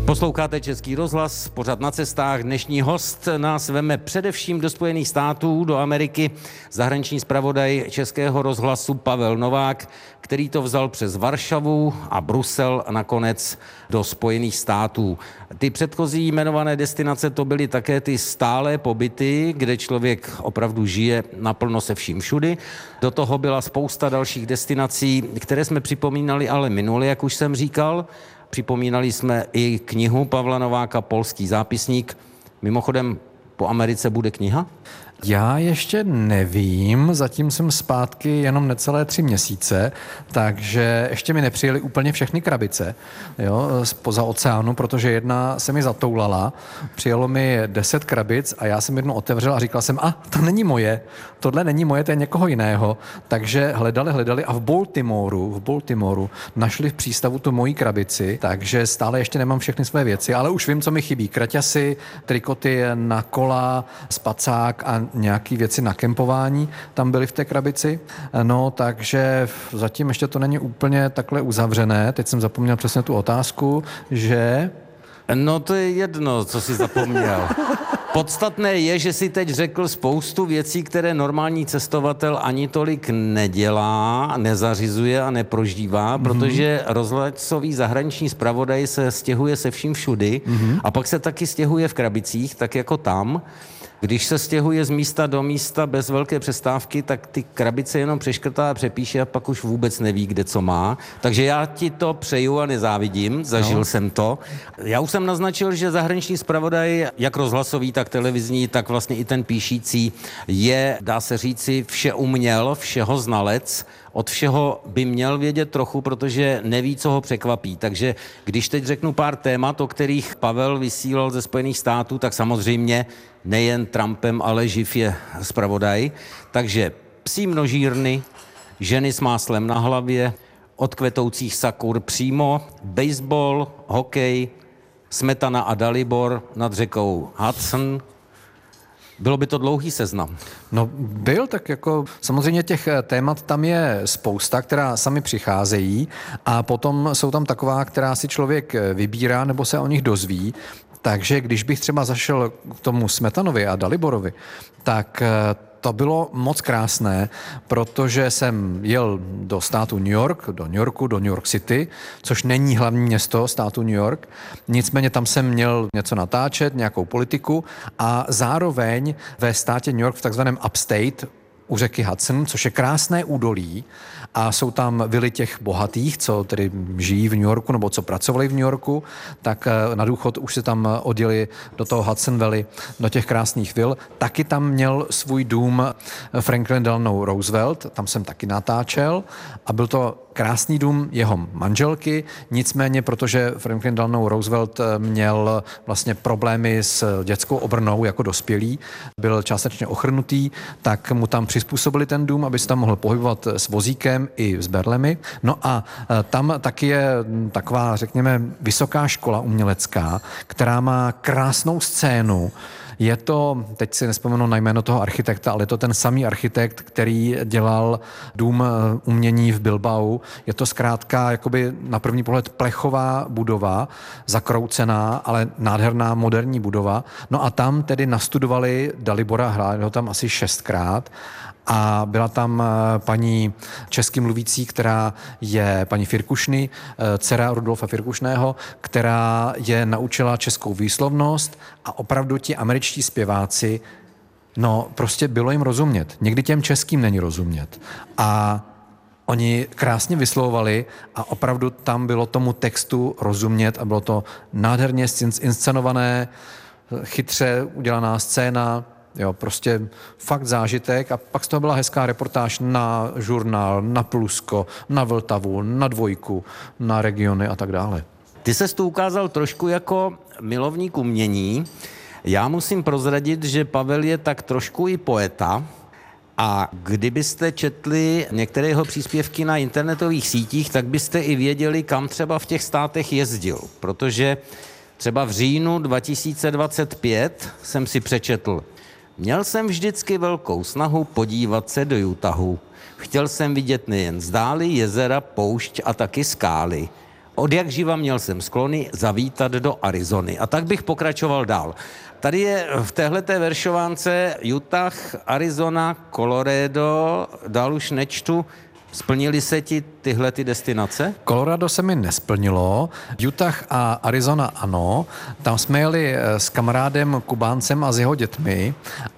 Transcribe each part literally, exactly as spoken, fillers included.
Posloucháte Český rozhlas, pořad Na cestách. Dnešní host nás veme především do Spojených států, do Ameriky, zahraniční zpravodaj Českého rozhlasu Pavel Novák, který to vzal přes Varšavu a Brusel a nakonec do Spojených států. Ty předchozí jmenované destinace to byly také ty stálé pobyty, kde člověk opravdu žije naplno se vším všudy. Do toho byla spousta dalších destinací, které jsme připomínali ale minule, jak už jsem říkal. Připomínali jsme i knihu Pavla Nováka Polský zápisník. Mimochodem, po Americe bude kniha? Já ještě nevím, zatím jsem zpátky jenom necelé tři měsíce, takže ještě mi nepřijeli úplně všechny krabice, jo, spoza oceánu, protože jedna se mi zatoulala, přijelo mi deset krabic a já jsem jednu otevřel a říkal jsem, a to není moje, tohle není moje, to je někoho jiného, takže hledali, hledali a v Baltimoru, v Baltimoru našli v přístavu tu moji krabici, takže stále ještě nemám všechny své věci, ale už vím, co mi chybí, kraťasy, trikoty na kola, spacák a nějaký věci na kempování tam byly v té krabici. No, takže zatím ještě to není úplně takhle uzavřené. Teď jsem zapomněl přesně tu otázku, že... No to je jedno, co jsi zapomněl. Podstatné je, že si teď řekl spoustu věcí, které normální cestovatel ani tolik nedělá, nezařizuje a neprožívá, mm-hmm. protože rozhlasový zahraniční zpravodaj se stěhuje se vším všudy mm-hmm. a pak se taky stěhuje v krabicích, tak jako tam. Když se stěhuje z místa do místa bez velké přestávky, tak ty krabice jenom přeškrtá a přepíše a pak už vůbec neví, kde co má. Takže já ti to přeju a nezávidím, zažil no. jsem to. Já už jsem naznačil, že zahraniční zpravodaj, jak rozhlasový, tak televizní, tak vlastně i ten píšící, je, dá se říci, vše uměl, všeho znalec. Od všeho by měl vědět trochu, protože neví, co ho překvapí. Takže když teď řeknu pár témat, o kterých Pavel vysílal ze Spojených států, tak samozřejmě nejen Trumpem, ale živ je zpravodaj. Takže psí množírny, ženy s máslem na hlavě, od kvetoucích sakur přímo, baseball, hokej, Smetana a Dalibor nad řekou Hudson. Bylo by to dlouhý seznam. No byl, tak jako samozřejmě těch témat tam je spousta, která sami přicházejí a potom jsou tam taková, která si člověk vybírá nebo se o nich dozví. Takže když bych třeba zašel k tomu Smetanovi a Daliborovi, tak to bylo moc krásné, protože jsem jel do státu New York, do New Yorku, do New York City, což není hlavní město státu New York. Nicméně tam jsem měl něco natáčet, nějakou politiku a zároveň ve státě New York v takzvaném upstate u řeky Hudson, což je krásné údolí a jsou tam vily těch bohatých, co tedy žijí v New Yorku nebo co pracovali v New Yorku, tak na důchod už se tam odjeli do toho Hudson Valley, do těch krásných vil. Taky tam měl svůj dům Franklin Delano Roosevelt, tam jsem taky natáčel a byl to krásný dům jeho manželky, nicméně, protože Franklin Delano Roosevelt měl vlastně problémy s dětskou obrnou jako dospělý, byl částečně ochrnutý, tak mu tam přizpůsobili ten dům, aby se tam mohl pohybovat s vozíkem i s berlemi. No a tam taky je taková, řekněme, vysoká škola umělecká, která má krásnou scénu. Je to, teď si nespomenu na jméno toho architekta, ale je to ten samý architekt, který dělal dům umění v Bilbao. Je to zkrátka jakoby na první pohled plechová budova, zakroucená, ale nádherná moderní budova. No a tam tedy nastudovali Dalibora, hráli ho tam asi šestkrát. A byla tam paní česky mluvící, která je paní Firkušny, dcera Rudolfa Firkušného, která je naučila českou výslovnost a opravdu ti američtí zpěváci, no prostě bylo jim rozumět. Někdy těm českým není rozumět. A oni krásně vyslovovali a opravdu tam bylo tomu textu rozumět a bylo to nádherně inscenované, chytře udělaná scéna. Jo, prostě fakt zážitek a pak z toho byla hezká reportáž na žurnál, na Plusko, na Vltavu, na Dvojku, na Regiony a tak dále. Ty ses tu ukázal trošku jako milovník umění. Já musím prozradit, že Pavel je tak trošku i poeta a kdybyste četli některé jeho příspěvky na internetových sítích, tak byste i věděli, kam třeba v těch státech jezdil, protože třeba v říjnu dva tisíce dvacet pět jsem si přečetl: Měl jsem vždycky velkou snahu podívat se do Utahu. Chtěl jsem vidět nejen zdály, jezera, poušť a taky skály. Od jak živa měl jsem sklony zavítat do Arizony. A tak bych pokračoval dál. Tady je v téhleté veršovánce Utah, Arizona, Colorado, dál už nečtu. Splnili se ti tyhle ty destinace? Colorado se mi nesplnilo, Utah a Arizona ano. Tam jsme jeli s kamarádem Kubáncem a s jeho dětmi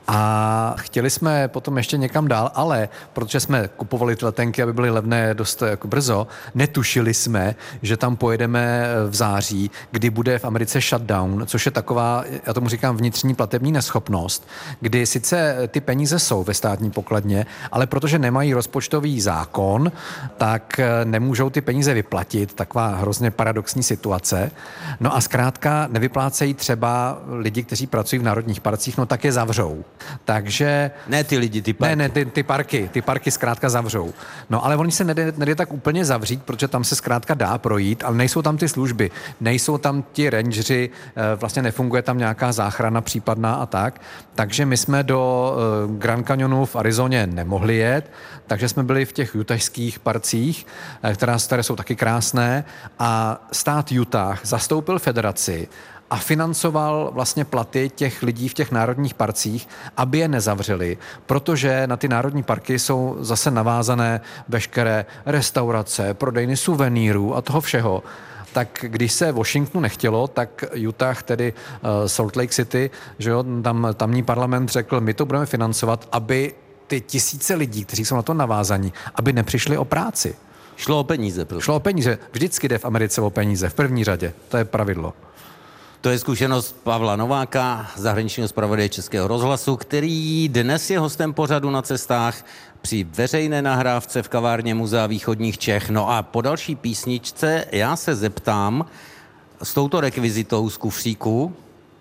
a chtěli jsme potom ještě někam dál, ale protože jsme kupovali ty letenky, aby byly levné dost jako brzo, netušili jsme, že tam pojedeme v září, kdy bude v Americe shutdown, což je taková, já tomu říkám, vnitřní platební neschopnost, kdy sice ty peníze jsou ve státní pokladně, ale protože nemají rozpočtový zákon, tak nemůžou ty peníze vyplatit, taková hrozně paradoxní situace. No a zkrátka nevyplácejí třeba lidi, kteří pracují v národních parcích, no tak je zavřou. Takže... Ne ty lidi, ty parky. Ne, ne, ty, ty parky, ty parky zkrátka zavřou. No ale oni se nejde, nejde tak úplně zavřít, protože tam se zkrátka dá projít, ale nejsou tam ty služby, nejsou tam ti rangeři, vlastně nefunguje tam nějaká záchrana případná a tak. Takže my jsme do Grand Canyonu v Arizoně nemohli jet, takže jsme byli v těch utahských parcích, která, které jsou taky krásné a stát Utah zastoupil federaci a financoval vlastně platy těch lidí v těch národních parcích, aby je nezavřeli, protože na ty národní parky jsou zase navázané veškeré restaurace, prodejny suvenýrů a toho všeho. Tak když se Washingtonu nechtělo, tak Utah, tedy uh, Salt Lake City, že jo, tam tamní parlament řekl, my to budeme financovat, aby ty tisíce lidí, kteří jsou na to navázaní, aby nepřišli o práci. Šlo o peníze. Prostě. Šlo o peníze. Vždycky jde v Americe o peníze, v první řadě. To je pravidlo. To je zkušenost Pavla Nováka, zahraničního zpravodaje Českého rozhlasu, který dnes je hostem pořadu Na cestách při veřejné nahrávce v kavárně Muzea východních Čech. No a po další písničce já se zeptám s touto rekvizitou z kufříku,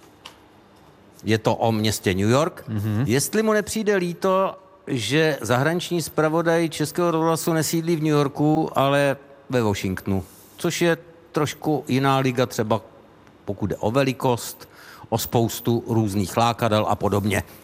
je to o městě New York, mm-hmm. jestli mu nepřijde líto, že zahraniční zpravodaj Českého rozhlasu nesídlí v New Yorku, ale ve Washingtonu, což je trošku jiná liga, třeba pokud jde o velikost, o spoustu různých lákadel a podobně.